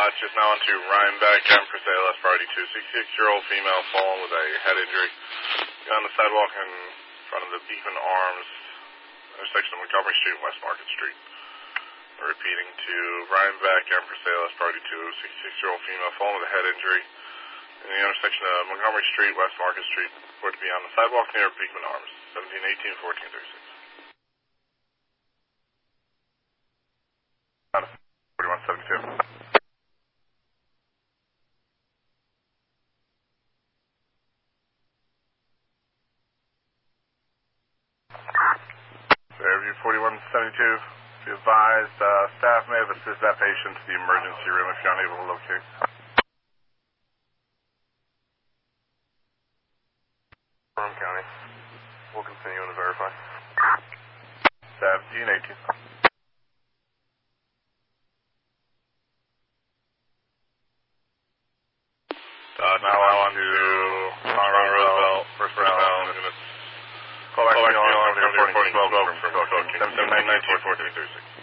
Just now onto Rhinebeck, Empress ALS Priority 2, 66-year-old female fallen with a head injury on the sidewalk in front of the Beekman Arms intersection of Montgomery Street and West Market Street. Repeating to Rhinebeck, Empress ALS Priority 2, 66-year-old female fallen with a head injury in the intersection of Montgomery Street, West Market Street, report to be on the sidewalk near Beekman Arms, 1718-1436. 4172. Fairview 4172. Be advised, staff may have assisted that patient to the emergency room if you're unable to locate. Durham County. We'll continue to verify. 1718. Now on to Conroe Roosevelt, first round units. Call back to the alarm, 12 from 1719-1436.